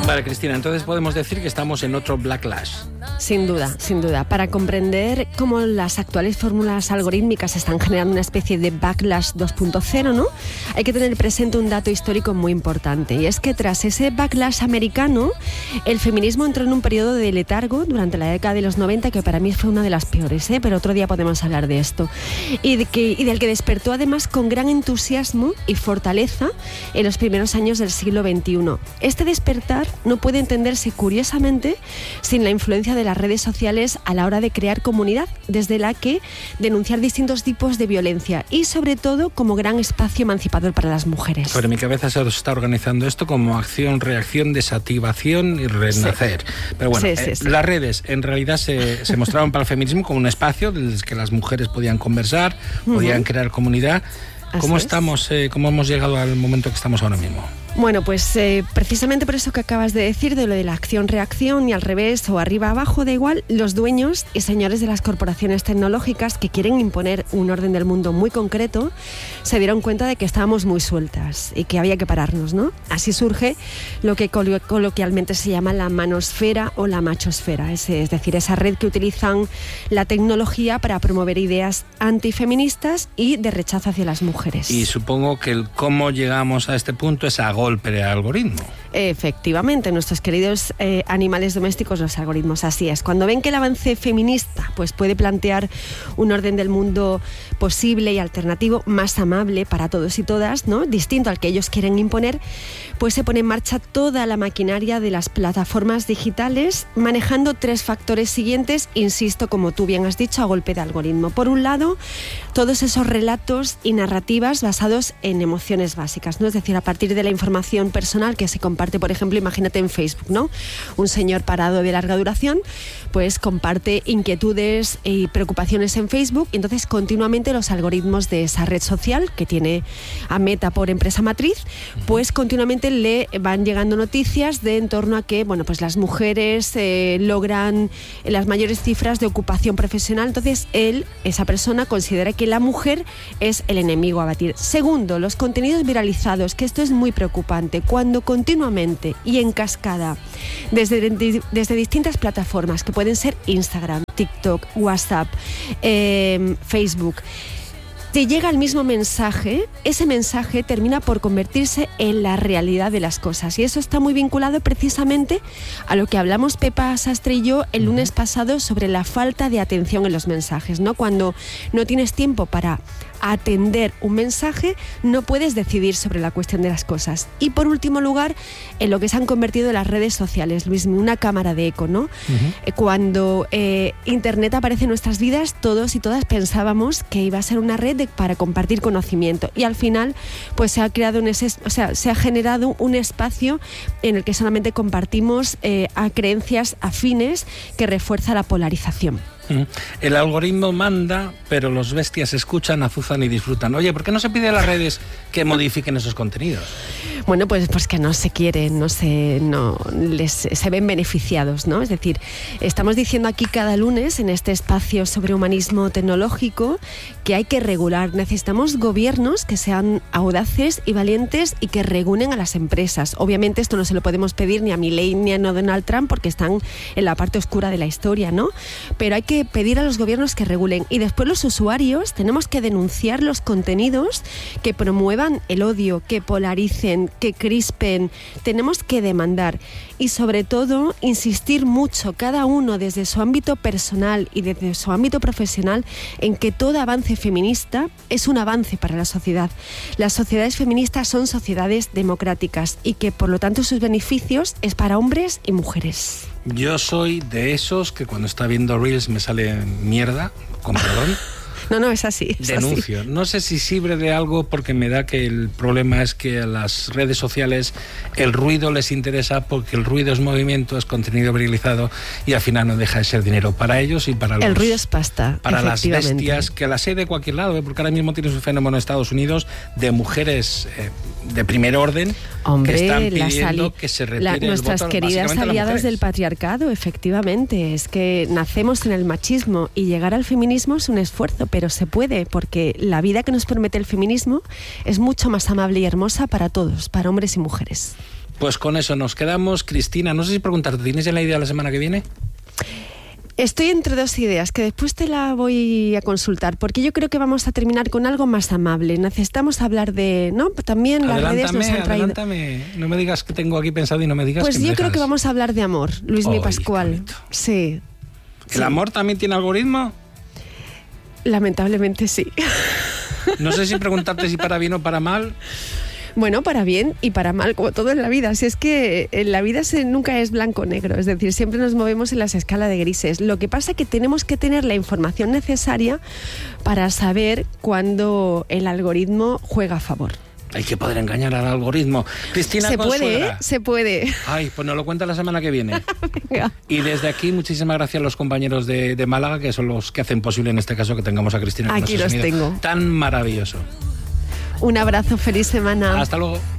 Vale, Cristina, entonces podemos decir que estamos en otro backlash. Sin duda, sin duda. Para comprender cómo las actuales fórmulas algorítmicas están generando una especie de backlash 2.0, ¿no? Hay que tener presente un dato histórico muy importante, y es que tras ese backlash americano, el feminismo entró en un periodo de letargo durante la década de los 90, que para mí fue una de las peores, pero otro día podemos hablar de esto, y del que despertó además con gran entusiasmo y fortaleza en los primeros años del siglo XXI. Este despertar no puede entenderse, curiosamente, sin la influencia de las redes sociales a la hora de crear comunidad, desde la que denunciar distintos tipos de violencia y, sobre todo, como gran espacio emancipador para las mujeres. Pero en mi cabeza se está organizando esto como acción, reacción, desactivación y renacer. Sí. Pero bueno, sí. Las redes en realidad se mostraron para el feminismo como un espacio en el que las mujeres podían conversar, podían crear comunidad. ¿Cómo estamos? ¿Cómo hemos llegado al momento que estamos ahora mismo? Bueno, pues precisamente por eso que acabas de decir, de lo de la acción-reacción y al revés o arriba-abajo, da igual, los dueños y señores de las corporaciones tecnológicas que quieren imponer un orden del mundo muy concreto se dieron cuenta de que estábamos muy sueltas y que había que pararnos, ¿no? Así surge lo que coloquialmente se llama la manosfera o la machosfera, es decir, esa red que utilizan la tecnología para promover ideas antifeministas y de rechazo hacia las mujeres. Y supongo que el cómo llegamos a este punto es a golpe de algoritmo. Efectivamente, nuestros queridos animales domésticos, los algoritmos, así es. Cuando ven que el avance feminista pues puede plantear un orden del mundo posible y alternativo, más amable para todos y todas, ¿no? Distinto al que ellos quieren imponer, pues se pone en marcha toda la maquinaria de las plataformas digitales, manejando tres factores siguientes, insisto, como tú bien has dicho, a golpe de algoritmo. Por un lado, todos esos relatos y narrativas basados en emociones básicas, ¿no? Es decir, a partir de la información personal que se comparte, por ejemplo, imagínate en Facebook, ¿no? Un señor parado de larga duración, pues comparte inquietudes y preocupaciones en Facebook, y entonces continuamente los algoritmos de esa red social, que tiene a Meta por empresa matriz, pues continuamente le van llegando noticias de en torno a que, bueno, pues las mujeres logran las mayores cifras de ocupación profesional. Entonces esa persona considera que la mujer es el enemigo a batir. Segundo, los contenidos viralizados, que esto es muy preocupante. Cuando continuamente y en cascada, desde distintas plataformas que pueden ser Instagram, TikTok, WhatsApp, Facebook, te llega el mismo mensaje, ese mensaje termina por convertirse en la realidad de las cosas. Y eso está muy vinculado precisamente a lo que hablamos Pepa Sastre y yo el lunes pasado sobre la falta de atención en los mensajes, ¿no? Cuando no tienes tiempo para atender un mensaje, no puedes decidir sobre la cuestión de las cosas. Y por último lugar, en lo que se han convertido las redes sociales, Luis, una cámara de eco, ¿no? Cuando Internet aparece en nuestras vidas, todos y todas pensábamos que iba a ser una red para compartir conocimiento, y al final pues se ha generado un espacio en el que solamente compartimos a creencias afines que refuerza la polarización. El algoritmo manda, pero los bestias escuchan, azuzan y disfrutan. Oye, ¿por qué no se pide a las redes que modifiquen esos contenidos? Bueno, pues que no se quieren, se ven beneficiados, ¿no? Es decir, estamos diciendo aquí cada lunes en este espacio sobre humanismo tecnológico que hay que regular. Necesitamos gobiernos que sean audaces y valientes y que regulen a las empresas. Obviamente esto no se lo podemos pedir ni a Milei ni a Donald Trump, porque están en la parte oscura de la historia, ¿no? Pero hay que pedir a los gobiernos que regulen, y después los usuarios tenemos que denunciar los contenidos que promuevan el odio, que polaricen, que crispen. Tenemos que demandar y sobre todo insistir mucho cada uno desde su ámbito personal y desde su ámbito profesional en que todo avance feminista es un avance para la sociedad. Las sociedades feministas son sociedades democráticas y que por lo tanto sus beneficios es para hombres y mujeres. Yo soy de esos que cuando está viendo Reels me sale mierda, con perdón. No, es así. Denuncio. Así. No sé si sirve de algo, porque me da que el problema es que a las redes sociales el ruido les interesa, porque el ruido es movimiento, es contenido viralizado, y al final no deja de ser dinero para ellos y para los... El ruido es pasta, para las bestias, que las hay de cualquier lado, porque ahora mismo tienes un fenómeno en Estados Unidos de mujeres de primer orden, hombre, que están pidiendo que se retire el voto, nuestras queridas aliadas del patriarcado, efectivamente. Es que nacemos en el machismo y llegar al feminismo es un esfuerzo, pero se puede, porque la vida que nos promete el feminismo es mucho más amable y hermosa para todos, para hombres y mujeres. Pues con eso nos quedamos. Cristina, no sé si preguntarte, ¿tienes ya la idea de la semana que viene? Estoy entre dos ideas, que después te la voy a consultar, porque yo creo que vamos a terminar con algo más amable. Necesitamos hablar de... ¿no? También las redes nos han traído... Adelántame, no me digas que tengo aquí pensado y no me digas pues que me yo creo que vamos a hablar de amor, Luismi Pascual. Sí. ¿El amor también tiene algoritmo? Lamentablemente sí. No sé si preguntarte si para bien o para mal... Bueno, para bien y para mal, como todo en la vida. Si es que en la vida nunca es blanco o negro, es decir, siempre nos movemos en las escalas de grises. Lo que pasa es que tenemos que tener la información necesaria para saber cuándo el algoritmo juega a favor. Hay que poder engañar al algoritmo. Cristina Consuegra. Se puede, ¿eh? Se puede. Ay, pues nos lo cuenta la semana que viene. Venga. Y desde aquí, muchísimas gracias a los compañeros de Málaga, que son los que hacen posible en este caso que tengamos a Cristina. Aquí los tengo. Tan maravilloso. Un abrazo, feliz semana. Hasta luego.